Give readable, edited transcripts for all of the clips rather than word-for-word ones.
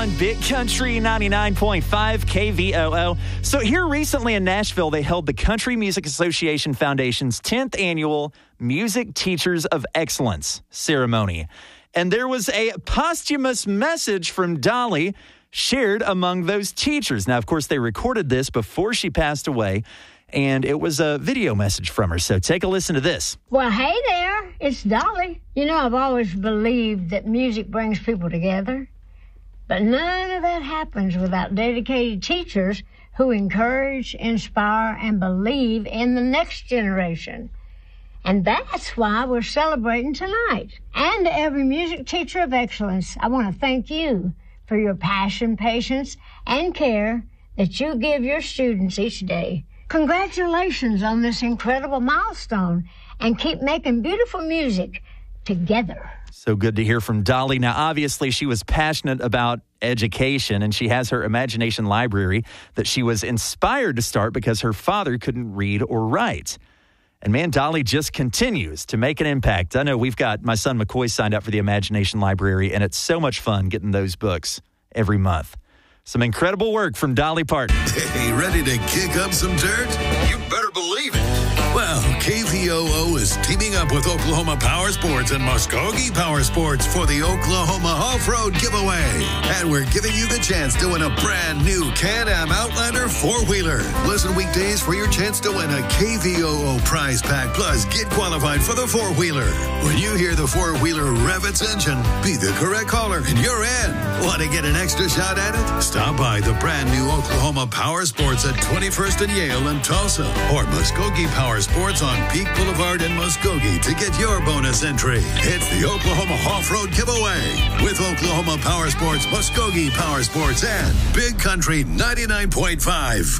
on Big Country 99.5 KVOO. So here recently in Nashville, they held the Country Music Association Foundation's 10th annual Music Teachers of Excellence ceremony. And there was a posthumous message from Dolly shared among those teachers. Now, of course, they recorded this before she passed away, and it was a video message from her. So take a listen to this. Well, hey there, it's Dolly. You know, I've always believed that music brings people together, but none of that happens without dedicated teachers who encourage, inspire, and believe in the next generation. And that's why we're celebrating tonight. And to every music teacher of excellence, I want to thank you for your passion, patience, and care that you give your students each day. Congratulations on this incredible milestone, and keep making beautiful music together. So good to hear from Dolly. Now, obviously, she was passionate about education, and she has her Imagination Library that she was inspired to start because her father couldn't read or write. And man, Dolly just continues to make an impact. I know we've got my son McCoy signed up for the Imagination Library, and it's so much fun getting those books every month. Some incredible work from Dolly Parton. Hey, ready to kick up some dirt? You better believe it. Well, KVOO is teaming up with Oklahoma Power Sports and Muskogee Power Sports for the Oklahoma Off-Road Giveaway. And we're giving you the chance to win a brand new Can-Am Outlander 4-wheeler. Listen weekdays for your chance to win a KVOO prize pack, plus get qualified for the 4-wheeler. When you hear the 4-wheeler rev its engine, be the correct caller and you're in. Want to get an extra shot at it? Stop by the brand new Oklahoma Power Sports at 21st and Yale in Tulsa, or Muskogee Power Sports on Peak Boulevard in Muskogee to get your bonus entry. It's the Oklahoma Off-Road Giveaway with Oklahoma Power Sports, Muskogee Power Sports, and Big Country 99.5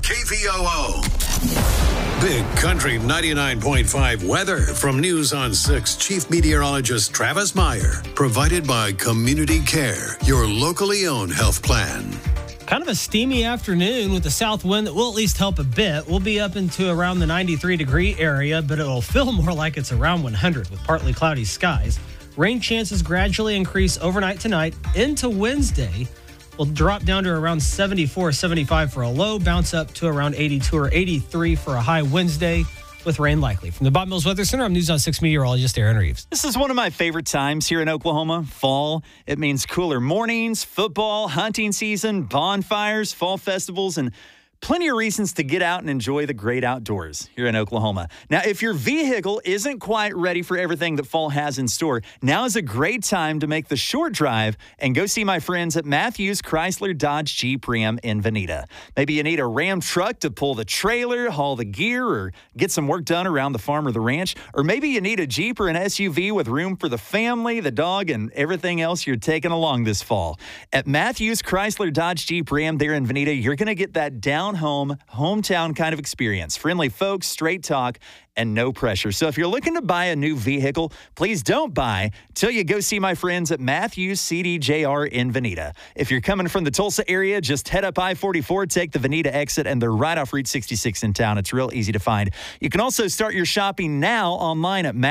KVOO. Big Country 99.5 weather from News on 6 Chief Meteorologist Travis Meyer. Provided by Community Care, your locally owned health plan. Kind of a steamy afternoon with the south wind that will at least help a bit. We'll be up into around the 93-degree area, but it'll feel more like it's around 100 with partly cloudy skies. Rain chances gradually increase overnight tonight into Wednesday. We'll drop down to around 74, 75 for a low, bounce up to around 82 or 83 for a high Wednesday, with rain likely. From the Bob Mills Weather Center, I'm News on 6 meteorologist Aaron Reeves. This is one of my favorite times here in Oklahoma, fall. It means cooler mornings, football, hunting season, bonfires, fall festivals, and plenty of reasons to get out and enjoy the great outdoors here in Oklahoma. Now, if your vehicle isn't quite ready for everything that fall has in store, now is a great time to make the short drive and go see my friends at Matthews Chrysler Dodge Jeep Ram in Veneta. Maybe you need a Ram truck to pull the trailer, haul the gear, or get some work done around the farm or the ranch. Or maybe you need a Jeep or an SUV with room for the family, the dog, and everything else you're taking along this fall. At Matthews Chrysler Dodge Jeep Ram there in Veneta, you're going to get that hometown kind of experience. Friendly folks, straight talk, and no pressure. So if you're looking to buy a new vehicle, please don't buy till you go see my friends at Matthews CDJR in Veneta. If you're coming from the Tulsa area, just head up I-44, take the Veneta exit, and they're right off Route 66 in town. It's real easy to find. You can also start your shopping now online at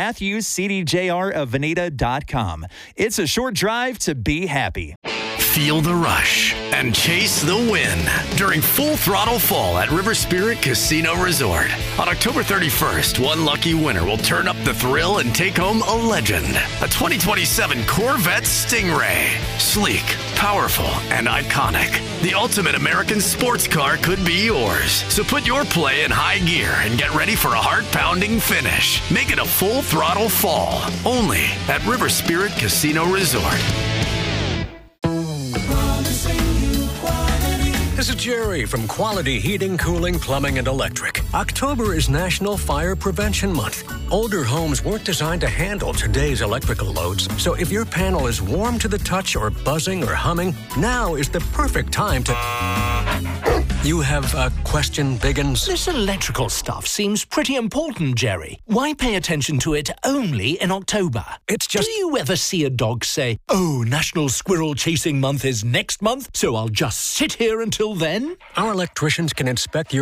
MatthewsCDJRofVeneta.com. It's a short drive to be happy. Feel the rush and chase the win during Full Throttle Fall at River Spirit Casino Resort. On October 31st, one lucky winner will turn up the thrill and take home a legend, a 2027 Corvette Stingray. Sleek, powerful, and iconic. The ultimate American sports car could be yours. So put your play in high gear and get ready for a heart-pounding finish. Make it a Full Throttle Fall, only at River Spirit Casino Resort. This is Jerry from Quality Heating, Cooling, Plumbing, and Electric. October is National Fire Prevention Month. Older homes weren't designed to handle today's electrical loads, so if your panel is warm to the touch or buzzing or humming, now is the perfect time to... You have a question, Biggins? This electrical stuff seems pretty important, Jerry. Why pay attention to it only in October? It's just... Do you ever see a dog say, "Oh, National Squirrel Chasing Month is next month, so I'll just sit here until then"? Our electricians can inspect your